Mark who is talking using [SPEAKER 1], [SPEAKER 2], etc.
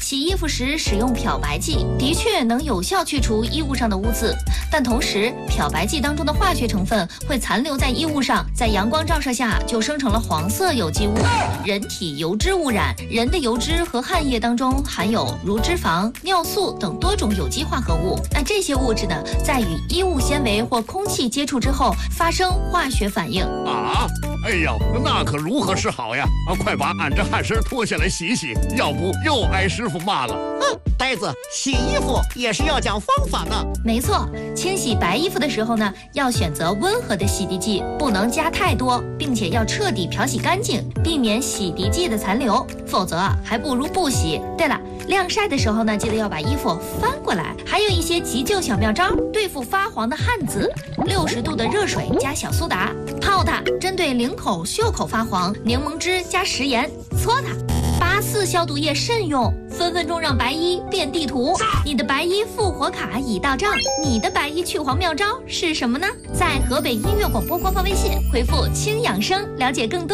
[SPEAKER 1] 洗衣服时使用漂白剂的确能有效去除衣物上的污渍，但同时漂白剂当中的化学成分会残留在衣物上，在阳光照射下就生成了黄色有机物。人体油脂污染，人的油脂和汗液当中含有如脂肪、尿素等多种有机化合物。那这些物质呢，在与衣物纤维或空气接触之后发生化学反应。
[SPEAKER 2] 啊！哎呀，那可如何是好呀？快把俺这汗衫脱下来洗洗，要不又挨师傅骂了。
[SPEAKER 3] 哼，呆子，洗衣服也是要讲方法的。
[SPEAKER 1] 没错，清洗白衣服的时候呢，要选择温和的洗涤剂，不能加太多，并且要彻底漂洗干净，避免洗涤剂的残留，否则还不如不洗。对了，晾晒的时候呢，记得要把衣服翻过来。还有一些急救小妙招，对付发黄的汗渍：60度的热水加小苏打泡它；针对领口、袖口发黄，柠檬汁加食盐搓它。84消毒液慎用，分分钟让白衣变地图。你的白衣复活卡已到账，你的白衣去黄妙招是什么呢？在河北音乐广播官方微信回复“轻养生”了解更多。